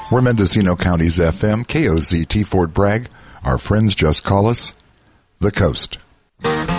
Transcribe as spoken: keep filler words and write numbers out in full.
We're Mendocino County's F M, K O Z T Fort Bragg. Our friends just call us The Coast.